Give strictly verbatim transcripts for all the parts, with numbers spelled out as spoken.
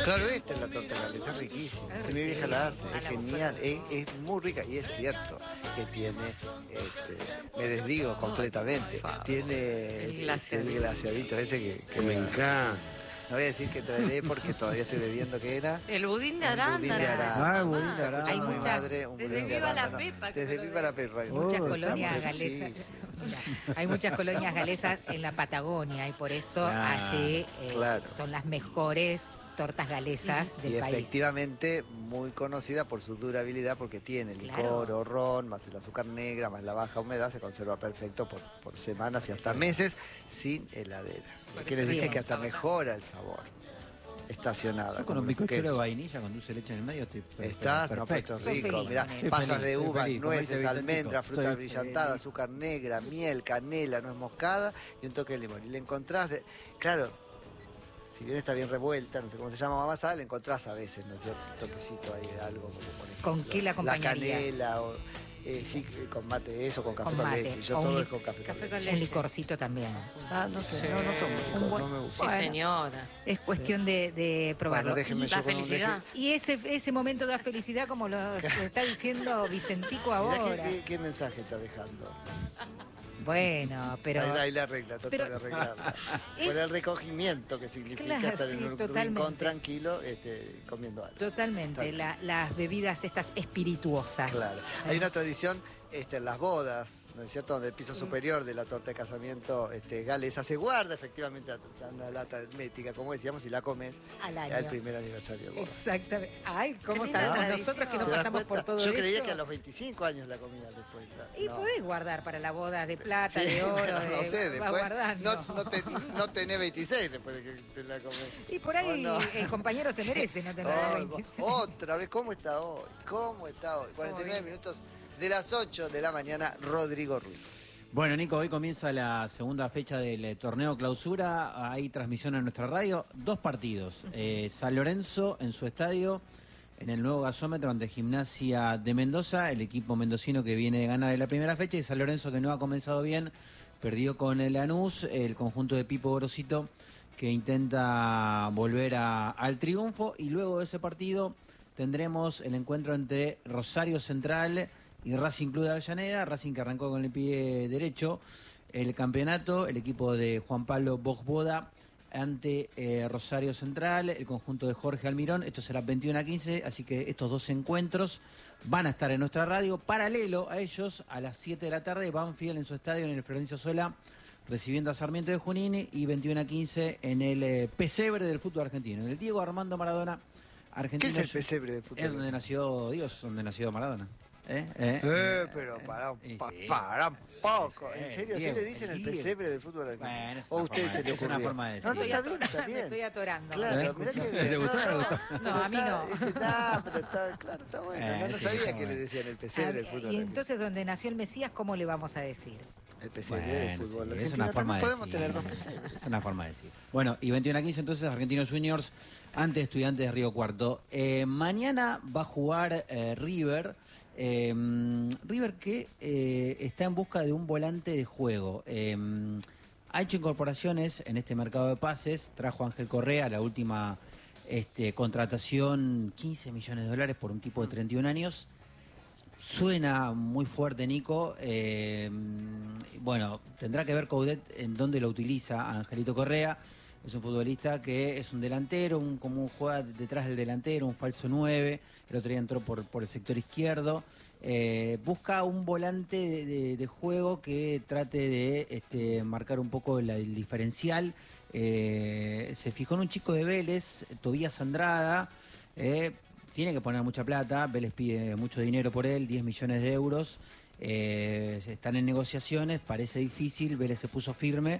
Claro, esta es la torta galesa, es riquísima. Si mi vieja la hace, es genial, es, es muy rica y es cierto que tiene, este, me desdigo completamente, tiene el glaseadito, el glaseadito ese que, que me encanta. No voy a decir que traeré porque todavía estoy bebiendo que era. El budín de arándano. arándano. Budín de arándano. Ah, budín de arándano. Hay Hay mucha, mucha- madre, un desde budín de Viva la arándano. Pepa que Desde me lo Viva la Pepa. Muchas Oh, colonias estamos- galesas. sí, sí. Mira, hay muchas colonias galesas en la Patagonia y por eso Claro, allí eh, claro. son las mejores tortas galesas del Y país. efectivamente muy conocida por su durabilidad porque tiene licor Claro. o ron, más el azúcar negra, más la baja humedad, se conserva perfecto por, por semanas y hasta meses sin heladera. Por Que eso les dice bien. que hasta mejora el sabor. Estacionada. Yo con un como bizcochero queso. de vainilla con dulce de leche en el medio estoy per- Estás, no, pero perfecto. esto es Soy rico. feliz Mirá, con eso. Soy pasas feliz, de soy uvas, feliz, como dice nueces, Vicentico. almendras, fruta Soy brillantada, feliz. azúcar negra, miel, canela, nuez moscada y un toque de limón. Y le encontrás, de, claro, si bien está bien revuelta, no sé cómo se llama amasada, le encontrás a veces, ¿no es cierto? Un toquecito ahí de algo, como por ejemplo, ¿Con qué la acompañarías? La canela, o, eh, sí, con mate eso, con café Con con, mate, leche. Yo o un todo li- es con café, café con con leche. Un leche. licorcito también. Ah, no sé, Sí. no, no tomo licor, Un buen- no me gusta. Sí, Bueno. señora. Es cuestión de, de probarlo. Bueno, déjenme Y- La yo con un felicidad. Y ese, ese momento da felicidad como lo está diciendo Vicentico Mirá ahora. qué, qué- qué mensaje está dejando. Bueno, pero... Ahí, ahí la arregla, trata pero- de arreglarla. Es- Por el recogimiento que significa Claro, estar sí, en un totalmente. rincón tranquilo este, comiendo algo. Totalmente, Tal. la- las bebidas estas espirituosas. Claro. Hay una tradición este, en las bodas, ¿no es cierto? Donde el piso superior de la torta de casamiento este, galesa se guarda efectivamente a- a una lata hermética, como decíamos, y la comes Al al año. primer aniversario de boda. Exactamente. Ay, ¿cómo Qué linda sabemos tradición. nosotros que no ¿Te das pasamos por cuenta? todo Yo eso? creía que a los veinticinco años la comías después. Y No. podés guardar para la boda de plata, Sí, de oro, pero de... no sé, vas después guardando. no, no, te- no tenés veintiséis después de que te la comes. Y por ahí ¿O no? el compañero se merece no tener Oh, veintiséis. otra vez, ¿cómo está hoy? ¿Cómo está hoy? cuarenta y nueve minutos de las ocho de la mañana, Rodrigo Ruiz. Bueno, Nico, hoy comienza la segunda fecha del eh, torneo clausura. Hay transmisión en nuestra radio. Dos partidos. Eh, San Lorenzo en su estadio, en el nuevo gasómetro ante Gimnasia de Mendoza, el equipo mendocino que viene de ganar en la primera fecha, y San Lorenzo que no ha comenzado bien, perdió con el Lanús, el conjunto de Pipo Gorosito que intenta volver a- al triunfo. Y luego de ese partido tendremos el encuentro entre Rosario Central y Racing Club de Avellaneda. Racing que arrancó con el pie derecho el campeonato, el equipo de Juan Pablo Bojboda ante eh, Rosario Central, el conjunto de Jorge Almirón. Esto será veintiuno a quince, así que estos dos encuentros van a estar en nuestra radio. Paralelo a ellos, a las siete de la tarde, Banfield en su estadio, en el Florencio Sola, recibiendo a Sarmiento de Junín, y veintiuno a quince en el eh, pesebre del fútbol argentino, en el Diego Armando Maradona ¿Qué argentino. es el pesebre de fútbol? Es donde nació Dios, donde nació Maradona. ¿Eh? ¿Eh? Eh, pero para un, Eh, pa- sí. para un poco. Sí, ¿En serio? ¿Sí Diego, le dicen el Diego. pesebre del fútbol argentino? Bueno, es ¿O una a ustedes forma se de- le es una ocurrió? forma de decir. No, no, Estoy está bien, atorando, está me bien. estoy atorando. Claro, ¿Eh? mirá que ¿Le bien. gustó? No, No, pero a mí está- no. este, no, pero está, claro, está bueno. Eh, No, no sí, sabía está que le bueno. decían el pesebre del Ah, fútbol y argentino. entonces, donde nació el Mesías, ¿cómo le vamos a decir? El pesebre del Bueno, fútbol sí, argentino. es una forma También de podemos decir. tener dos pesebres. Es una forma de decir. Bueno, y veintiuno a quince entonces Argentinos Juniors ante Estudiantes de Río Cuarto. Eh, mañana va a jugar eh, River. Eh, River que eh, está en busca de un volante de juego. Eh, ha hecho incorporaciones en este mercado de pases. Trajo a Ángel Correa, la última este, contratación, quince millones de dólares por un tipo de treinta y un años. Suena muy fuerte, Nico. Eh, bueno, tendrá que ver Coudet en dónde lo utiliza a Angelito Correa. Es un futbolista que es un delantero, un, como un juega detrás del delantero, un falso nueve. El otro día entró por, por el sector izquierdo. Eh, busca un volante de, de- de juego que trate de este, marcar un poco la- el diferencial. Eh, se fijó en un chico de Vélez, Tobías Andrada. Eh, tiene que poner mucha plata, Vélez pide mucho dinero por él, diez millones de euros. Eh, están en negociaciones, parece difícil, Vélez se puso firme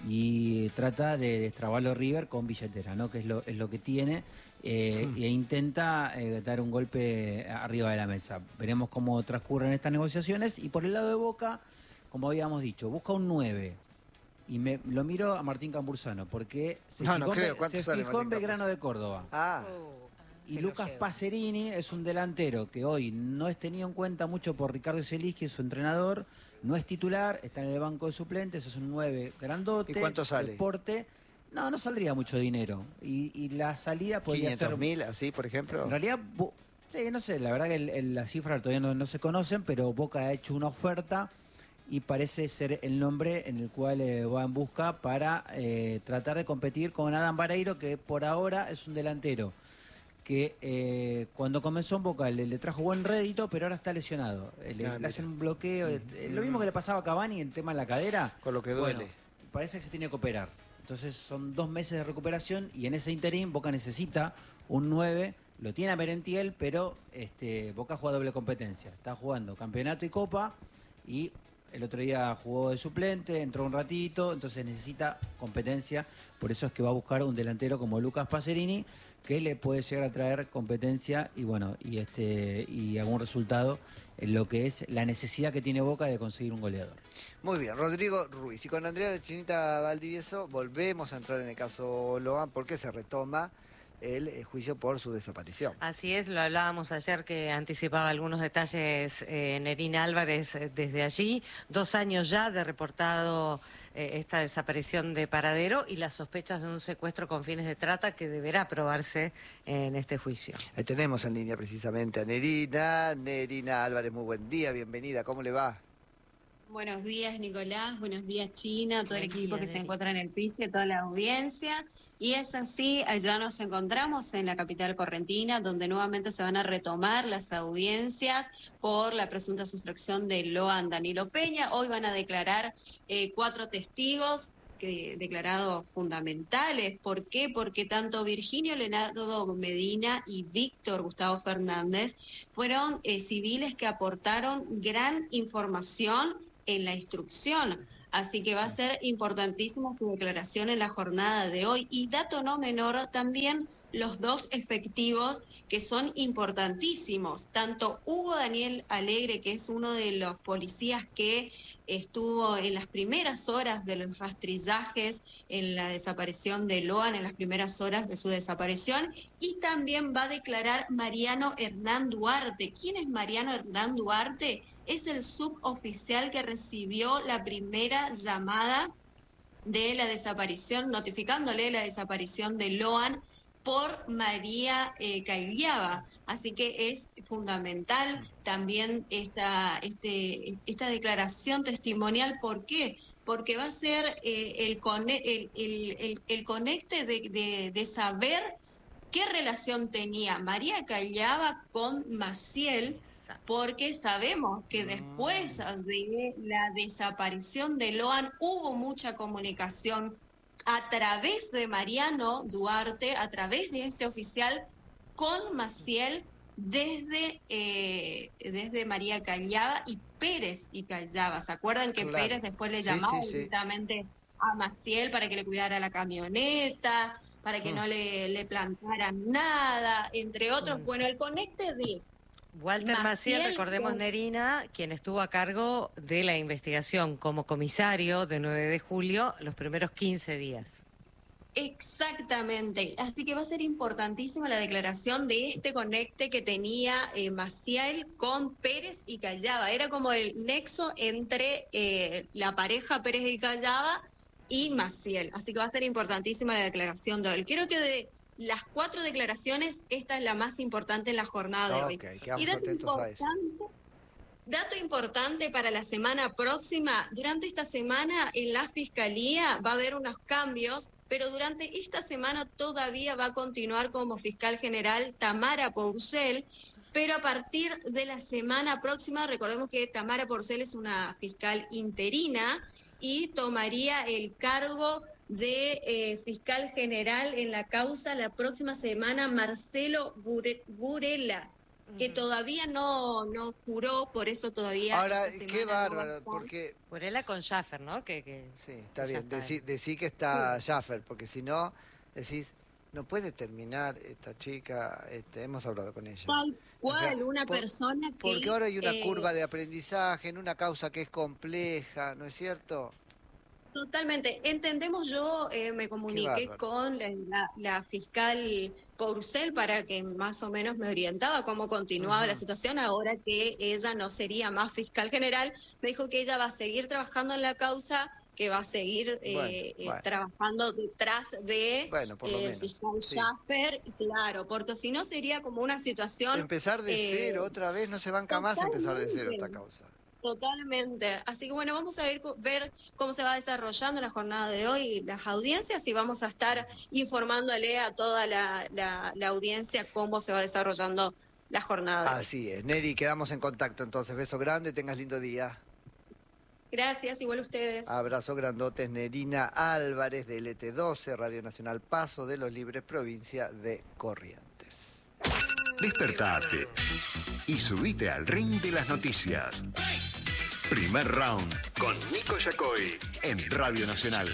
y trata de destrabarlo River con billetera, ¿no? Que es lo, es lo que tiene, eh, e intenta eh, dar un golpe arriba de la mesa. Veremos cómo transcurren estas negociaciones. Y por el lado de Boca, como habíamos dicho, busca un nueve. Y me lo miro a Martín Cambursano, porque se No, fijó, no en creo. Be- ¿Cuánto se sale fijó en Martín Belgrano de Córdoba. Ah, Y Se lo Lucas lleva. Pacerini es un delantero que hoy no es tenido en cuenta mucho por Ricardo Zielinski, su entrenador. No es titular, está en el banco de suplentes, es un nueve grandote. ¿Y cuánto sale? Deporte, No, no saldría mucho dinero. Y, y la salida podría ser... quinientos mil, así, por ejemplo. En realidad, Bo- sí, no sé, la verdad que el, el, las cifras todavía no, no se conocen, pero Boca ha hecho una oferta y parece ser el nombre en el cual eh, va en busca para eh, tratar de competir con Adam Vareiro, que por ahora es un delantero que eh, cuando comenzó en Boca le, le trajo buen rédito, pero ahora está lesionado. Eh, Le, Ah, le hacen mira. un bloqueo, eh, eh, lo mismo que le pasaba a Cavani, el tema de la cadera. Con lo que duele. Bueno, parece que se tiene que operar. Entonces son dos meses de recuperación y en ese interín Boca necesita un nueve, lo tiene a Merentiel, pero este, Boca juega doble competencia. Está jugando campeonato y copa y el otro día jugó de suplente, entró un ratito, entonces necesita competencia. Por eso es que va a buscar un delantero como Lucas Pacerini, que le puede llegar a traer competencia y bueno, y este y algún resultado en lo que es la necesidad que tiene Boca de conseguir un goleador. Muy bien, Rodrigo Ruiz. Y con Andrea Chinita Valdivieso volvemos a entrar en el caso Loan porque se retoma el eh, juicio por su desaparición. Así es, lo hablábamos ayer que anticipaba algunos detalles eh, Nerina Álvarez eh, desde allí. Dos años ya de reportado eh, esta desaparición de Paradero y las sospechas de un secuestro con fines de trata que deberá probarse en este juicio. Ahí tenemos en línea precisamente a Nerina. Nerina Álvarez, muy buen día, bienvenida, ¿cómo le va? Buenos días, Nicolás. Buenos días, China, todo el Buen equipo día, que se Neri. encuentra en el piso y toda la audiencia. Y es así, allá nos encontramos en la capital correntina, donde nuevamente se van a retomar las audiencias por la presunta sustracción de Loan Danilo Peña. Hoy van a declarar eh, cuatro testigos que declarados fundamentales. ¿Por qué? Porque tanto Virginio Leonardo Medina y Víctor Gustavo Fernández fueron eh, civiles que aportaron gran información en la instrucción. Así que va a ser importantísimo su declaración en la jornada de hoy. Y dato no menor, también los dos efectivos que son importantísimos. Tanto Hugo Daniel Alegre, que es uno de los policías que estuvo en las primeras horas de los rastrillajes en la desaparición de Loan, en las primeras horas de su desaparición, y también va a declarar Mariano Hernán Duarte. ¿Quién es Mariano Hernán Duarte? Es el suboficial que recibió la primera llamada de la desaparición, notificándole la desaparición de Loan por María eh, Caigliaba. Así que es fundamental también esta, este, esta declaración testimonial. ¿Por qué? Porque va a ser eh, el, cone el, el, el, el conecte de, de, de saber qué relación tenía María Caigliaba con Maciel, porque sabemos que después de la desaparición de Loan hubo mucha comunicación a través de Mariano Duarte, a través de este oficial, con Maciel desde, eh, desde María Caigliaba y Pérez y Caigliaba. ¿Se acuerdan que Claro. Pérez después le Sí, llamaba sí, sí. directamente a Maciel para que le cuidara la camioneta, para que Mm. no le, le plantaran nada, entre otros? Bueno, el conecte de Walter Maciel, Maciel, recordemos, con- Nerina, quien estuvo a cargo de la investigación como comisario de nueve de julio los primeros quince días. Exactamente, así que va a ser importantísima la declaración de este conecte que tenía eh, Maciel con Pérez y Caigliaba. Era como el nexo entre eh, la pareja Pérez y Caigliaba y Maciel, así que va a ser importantísima la declaración de él. Creo que de las cuatro declaraciones, esta es la más importante en la jornada de hoy. Ok, quedamos Y dato atentos a eso. importante, dato importante para la semana próxima, durante esta semana en la Fiscalía va a haber unos cambios, pero durante esta semana todavía va a continuar como fiscal general Tamara Porcel, pero a partir de la semana próxima, recordemos que Tamara Porcel es una fiscal interina y tomaría el cargo de eh, fiscal general en la causa la próxima semana Marcelo Bure- Burela, que Ujú. todavía no, no juró, por eso todavía Ahora, esta qué semana no va a bárbaro, estar. porque... Burela con Schaffer, ¿no? Que, que Sí, está Ya bien, está. decí, decí que está Schaffer, porque si no, decís, no puede terminar esta chica, este, hemos hablado con ella. Tal cual, O sea, una por- persona que... Porque ahora hay una eh, curva de aprendizaje en una causa que es compleja, ¿no es cierto? Totalmente. Entendemos, yo eh, me comuniqué bárbaro. con la, la- la fiscal Porcel para que más o menos me orientaba cómo continuaba Ujú. la situación. Ahora que ella no sería más fiscal general, me dijo que ella va a seguir trabajando en la causa, que que va a seguir eh, Bueno, eh, bueno. trabajando detrás de Bueno, por lo eh, el menos, fiscal sí. Schaffer, claro, porque si no sería como una situación... Empezar de eh, cero otra vez, no se banca más empezar de cero esta totalmente. causa. Totalmente. Así que bueno, vamos a ver, ver cómo se va desarrollando la jornada de hoy, las audiencias, y vamos a estar informándole a toda la, la, la audiencia cómo se va desarrollando la jornada de hoy. Así es. Neri, quedamos en contacto entonces. Beso grande, tengas lindo día. Gracias, igual ustedes. Abrazo grandotes, Nerina Álvarez de L T doce, Radio Nacional Paso de los Libres, provincia de Corrientes. Despertate y subite al ring de las noticias. Primer round con Nico Yacoy en Radio Nacional.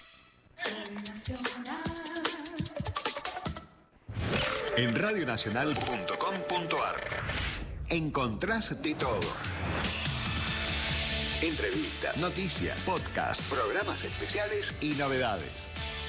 En radionacional punto com punto ar encontrás de todo. Entrevistas, noticias, podcasts, programas especiales y novedades.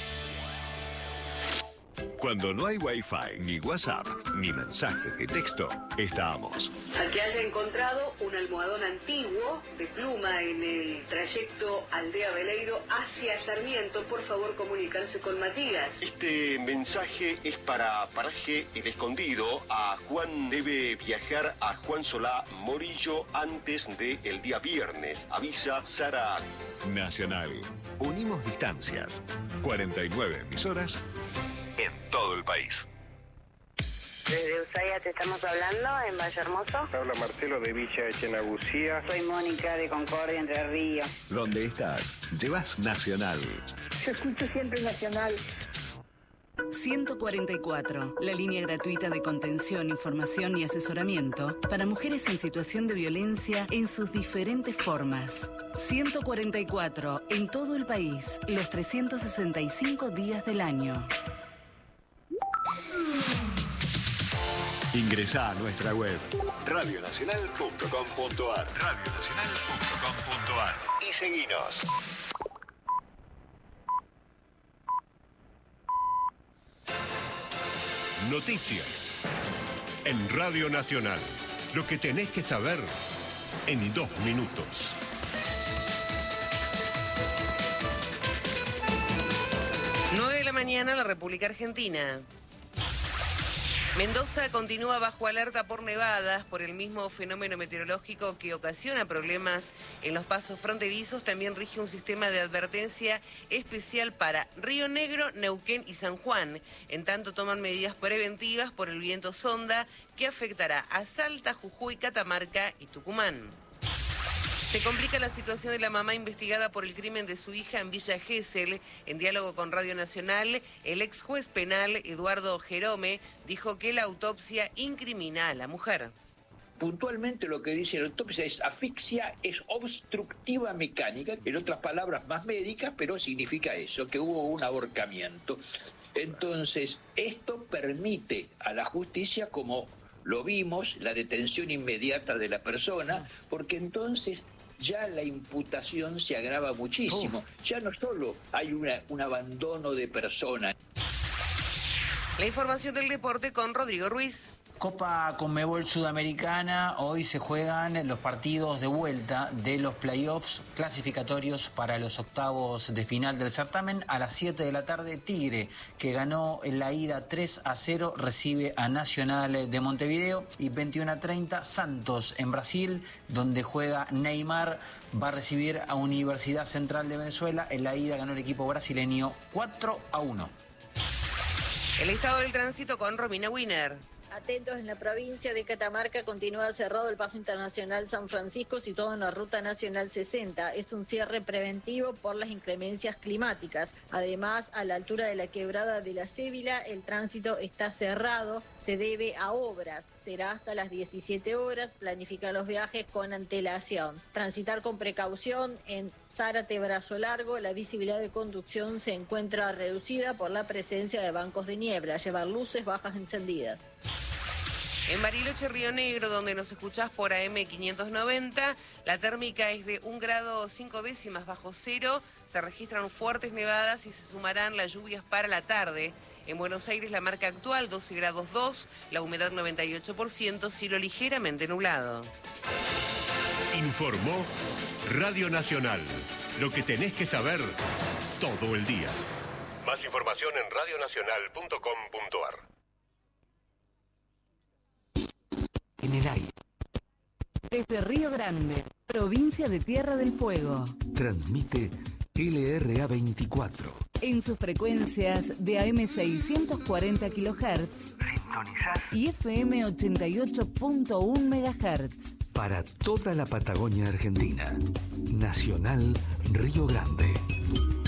Cuando no hay Wi-Fi, ni WhatsApp, ni mensajes de texto, estamos. Al que haya encontrado un almohadón antiguo de pluma en el trayecto Aldea Veleiro hacia Sarmiento, por favor comunicarse con Matías. Este mensaje es para Paraje El Escondido. A Juan debe viajar a Juan Solá Morillo antes del día viernes. Avisa Sara. Nacional. Unimos distancias. cuarenta y nueve emisoras en todo el país. Desde Ushuaia te estamos hablando, en Valle Hermoso. Habla Marcelo de Villa Echenagucía. Soy Mónica de Concordia, Entre Ríos. Donde estás, llevas Nacional. Yo escucho siempre Nacional. ciento cuarenta y cuatro, la línea gratuita de contención, información y asesoramiento para mujeres en situación de violencia en sus diferentes formas. ciento cuarenta y cuatro, en todo el país, los trescientos sesenta y cinco días del año. Ingresá a nuestra web radionacional punto com punto ar radionacional punto com punto ar y seguinos. Noticias en Radio Nacional. Lo que tenés que saber en dos minutos. nueve de la mañana, la República Argentina. Mendoza continúa bajo alerta por nevadas, por el mismo fenómeno meteorológico que ocasiona problemas en los pasos fronterizos. También rige un sistema de advertencia especial para Río Negro, Neuquén y San Juan. En tanto, toman medidas preventivas por el viento sonda que afectará a Salta, Jujuy, Catamarca y Tucumán. Se complica la situación de la mamá investigada por el crimen de su hija en Villa Gesell. En diálogo con Radio Nacional, el ex juez penal Eduardo Jerome dijo que la autopsia incrimina a la mujer. Puntualmente lo que dice la autopsia es asfixia, es obstructiva mecánica, en otras palabras más médicas, pero significa eso, que hubo un ahorcamiento. Entonces, esto permite a la justicia, como lo vimos, la detención inmediata de la persona, porque entonces ya la imputación se agrava muchísimo. Oh. Ya no solo hay una, un abandono de persona. La información del deporte con Rodrigo Ruiz. Copa Conmebol Sudamericana, hoy se juegan los partidos de vuelta de los playoffs clasificatorios para los octavos de final del certamen. A las siete de la tarde, Tigre, que ganó en la ida tres a cero, recibe a Nacional de Montevideo. Y veintiuno a treinta, Santos en Brasil, donde juega Neymar, va a recibir a Universidad Central de Venezuela. En la ida ganó el equipo brasileño cuatro a uno. El estado del tránsito con Romina Wiener. Atentos, en la provincia de Catamarca continúa cerrado el paso internacional San Francisco, situado en la ruta nacional sesenta. Es un cierre preventivo por las inclemencias climáticas. Además, a la altura de la quebrada de la Cébila, el tránsito está cerrado, se debe a obras. Será hasta las diecisiete horas, planificar los viajes con antelación. Transitar con precaución en Zárate Brazo Largo, la visibilidad de conducción se encuentra reducida por la presencia de bancos de niebla. Llevar luces bajas encendidas. En Bariloche, Río Negro, donde nos escuchás por A M quinientos noventa, la térmica es de un grado cinco décimas bajo cero. Se registran fuertes nevadas y se sumarán las lluvias para la tarde. En Buenos Aires, la marca actual doce grados dos, la humedad noventa y ocho por ciento, cielo ligeramente nublado. Informó Radio Nacional, Lo que tenés que saber todo el día. Más información en radionacional punto com punto ar. En el aire. Desde Río Grande, provincia de Tierra del Fuego. Transmite L R A veinticuatro. En sus frecuencias de A M seiscientos cuarenta kilohertz. Sintonizás. Y F M ochenta y ocho punto uno megahertz. Para toda la Patagonia Argentina. Nacional Río Grande.